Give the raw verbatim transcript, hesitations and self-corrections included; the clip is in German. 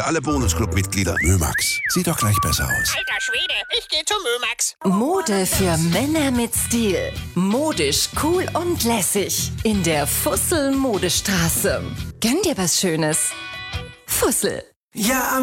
für alle Bonusclub-Mitglieder. Mömax, sieht doch gleich besser aus. Alter Schwede, ich gehe zu Mömax. Mode für Männer mit Stil. Modisch, cool und lässig. In der Fussel Modestraße. Gönn dir was Schönes. Fussel. Ja,